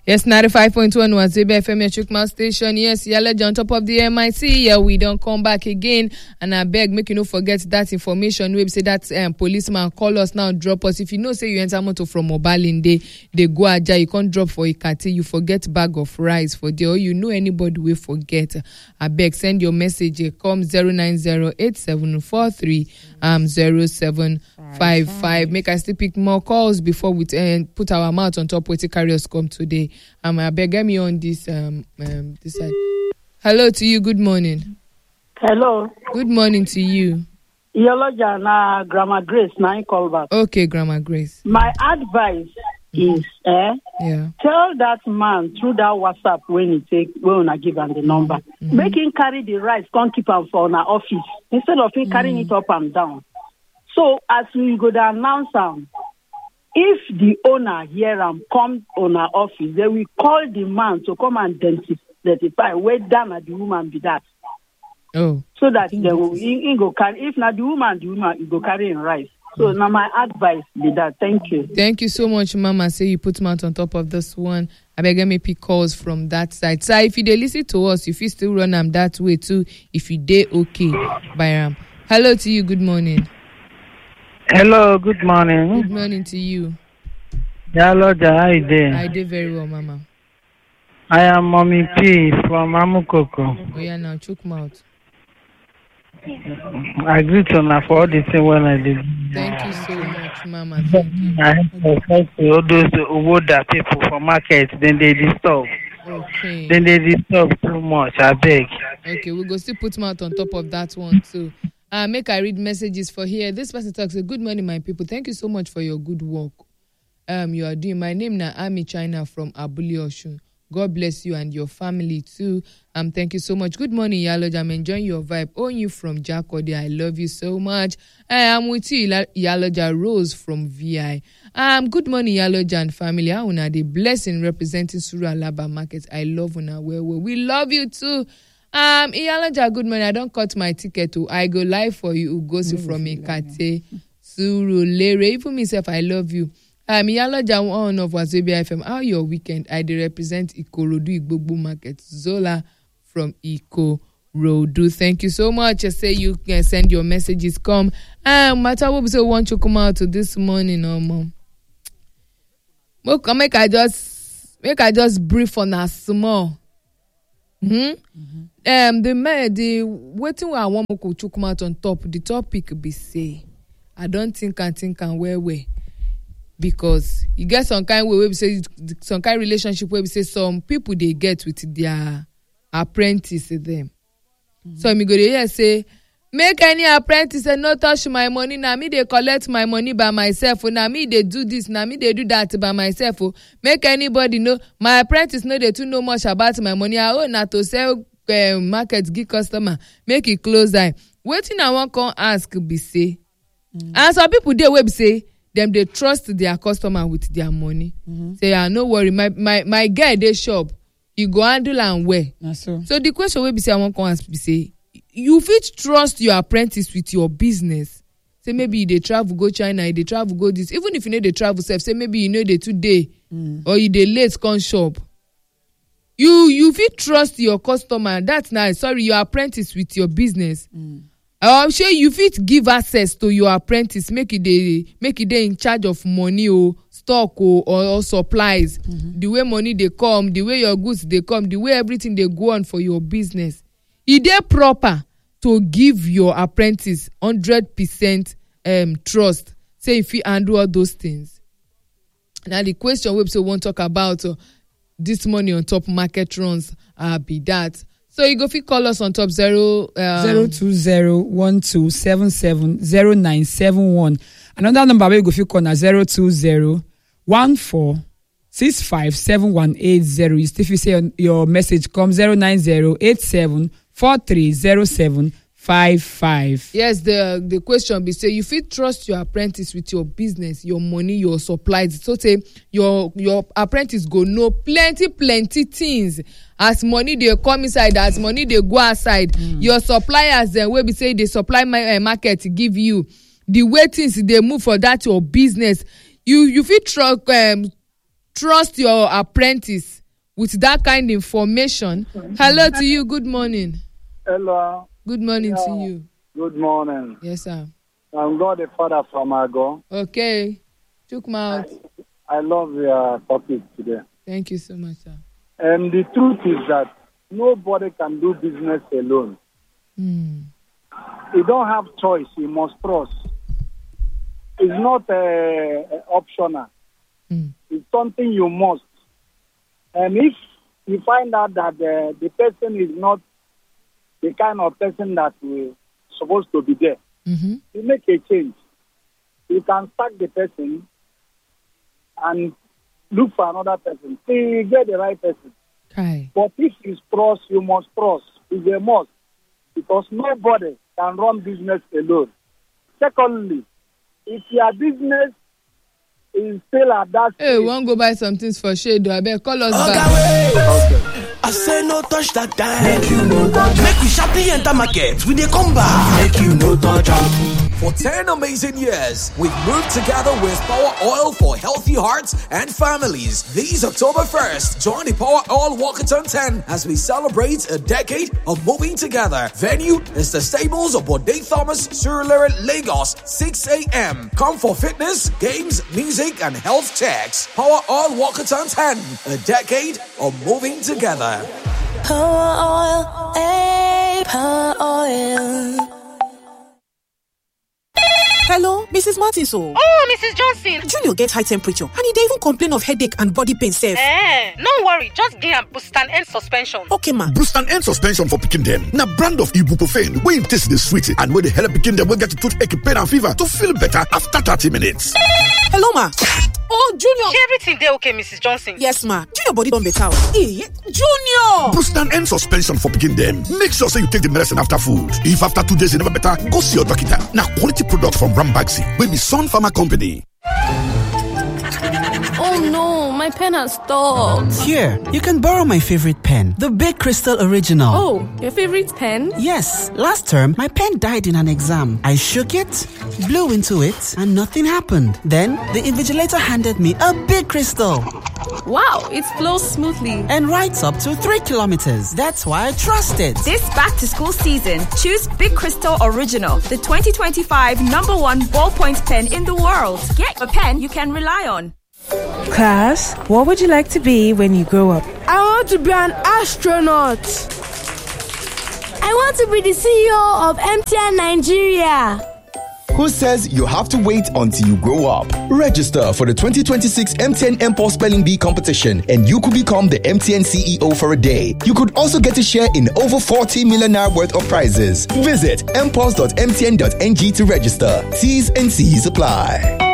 Yes, 95.1 was FM Chukma Station. Yes, Yalaja on top of the MIC. Yeah, we don't come back again. And I beg, make you no forget that information. We say that policeman call us now, drop us. If you know, say you enter motor from Obalinde, they go aja, you can't drop for Ikati, you forget bag of rice for there. Or you know anybody will forget. I beg, send your message. Come 09087430755. Make us still pick more calls before we put our mouth on top where the carriers come today. I beg me on this this side. Hello to you. Good morning. Hello. Good morning to you. Yoloja na Grandma Grace na call back. Okay, Grandma Grace. My advice is tell that man through that WhatsApp when I give him the number. Make him carry the rice, come keep him for our office instead of him carrying it up and down. So as we go to announce him, if the owner hear him come on our office, they will call the man to come and identify where down the woman be that. Oh. So that they will he go carry. If not the woman he go carry in rice. So now my advice be that. Thank you. Thank you so much, Mama. Say you put mouth on top of this one. I beg me pick calls from that side. So if you dey listen to us, if you still run them that way too, if you dey okay, by hello to you. Good morning. Hello, good morning. Good morning to you. Hello, how you doing? I did very well, Mama. I am Mommy P from Amukoko. Oh yeah, now choke mouth. I greet you for all the thing when I did. Thank you so much, Mama. Thank you. I have to all those older people for market, then they disturb. Okay. Then they disturb too much, I beg. Okay, we'll go still put mouth on top of that one too. Make I read messages for here. This person talks, good morning, my people. Thank you so much for your good work. You are doing. My name na Ami China from Abuli Oshun. God bless you and your family too. Thank you so much. Good morning, Yaloja. I'm enjoying your vibe. Own you from Jakode. I love you so much. I'm with you, Yaloja Rose from VI. Good morning, Yaloja and family. How una the blessing representing Suru Alaba Market. I love una well. We love you too. Yaloja, good morning. I don't cut my ticket to. I go live for you. Ugosi from Ikate. Suru Lere. Even myself, I love you. Yaloja, one of Wazobia FM. How your weekend? I represent Ikorodu Igbogbo Market. Zola from Ikorodu. Thank you so much. I say you can send your messages. Come. Matter what we say, want to come out to this morning, mom. Make I just brief on a small. The waiting I want to come out on top. The topic be say, I don't think and where. Because you get some kind way we say some kind relationship where we say some people they get with their apprentice them. So me go there say make any apprentice and not touch my money. Now me they collect my money by myself. Now me they do this. Now me they do that by myself. Make anybody know my apprentice know they too know much about my money. I own not to sell market give customer make it close eye. Waiting I want come ask be say, and some people they will say. Them they trust their customer with their money. Say, no worry, my guy they shop, you go handle and wear. So the question will be say I want to ask be say, you fit trust your apprentice with your business. Say maybe they travel go China, they travel go this. Even if you know they travel self, say maybe you know they today or you they late come shop. You fit trust your customer. That's nice. Sorry, your apprentice with your business. I'm sure you fit give access to your apprentice, make it they in charge of money or stock or supplies. The way money they come, the way your goods they come, the way everything they go on for your business. Is they proper to give your apprentice 100% trust? Say if you handle all those things. Now the question we also want to talk about this money on top market runs be that. So you go fit call us on top 020-1277-0971. Another number where you go fit call na 020-1465-718. You still say your message come 090-87430755. Yes, the question be say you fit trust your apprentice with your business, your money, your supplies. So say your apprentice go know plenty things. As money they come inside, as money they go outside. Your suppliers then will be say they supply my market to give you the way things they move for that your business. You fit trust your apprentice with that kind of information. Hello to you. Good morning. Hello. Good morning to you. Good morning. Yes, sir. I'm God the Father from Ago. Okay. Took my out. I love your topic today. Thank you so much, sir. And the truth is that nobody can do business alone. You don't have choice. You must trust. It's not optional. It's something you must. And if you find out that the person is not the kind of person that is supposed to be there, you make a change. You can sack the person and look for another person. So you get the right person. Okay. But if you trust, you must trust. It's a must. Because nobody can run business alone. Secondly, if your business is still at that stage... Hey, we want to go buy some things for shade. I better call us back. I say no touch that time. Make you no touch. Make we sharply enter market. We dey come back. Make you no touch. For 10 amazing years, we've moved together with Power Oil for healthy hearts and families. This October 1st, join the Power Oil Walkathon 10 as we celebrate a decade of moving together. Venue is the stables of Bode Thomas, Surulere, Lagos, 6 a.m. Come for fitness, games, music, and health checks. Power Oil Walkathon 10, a decade of moving together. Power Oil, hey, Power Oil. Hello, Mrs. Martinso. Oh, Mrs. Johnson. Junior get high temperature and he dey even complain of headache and body pain sef. No worry, just give am Bustan End suspension. Okay, ma. Bustan End suspension for pikin dem na brand of ibuprofen wey taste dey sweet and wey dey help pikin dem wey get toothache, pain and fever to feel better after 30 minutes. Hello, ma. Oh, Junior. Everything dey okay, Mrs. Johnson? Yes, ma. Junior body don better. Junior! Bustan End suspension for pikin dem. Make sure say you take the medicine after food. If after 2 days you never better, go see your doctor. Na quality product from Rambaxi, wey be Sun Pharma Company. Oh no, my pen has stopped. Here, you can borrow my favorite pen, the Big Crystal Original. Oh, your favorite pen? Yes, last term, my pen died in an exam. I shook it, blew into it, and nothing happened. Then, the invigilator handed me a Big Crystal. Wow, it flows smoothly and writes up to 3 kilometers. That's why I trust it. This back-to-school season, choose Big Crystal Original, the 2025 #1 ballpoint pen in the world. Get a pen you can rely on. Class, what would you like to be when you grow up? I want to be an astronaut. I want to be the CEO of MTN Nigeria. Who says you have to wait until you grow up? Register for the 2026 MTN MPulse Spelling Bee competition and you could become the MTN CEO for a day. You could also get a share in over 40 million naira worth of prizes. Visit mpulse.mtn.ng to register. T's and C's apply.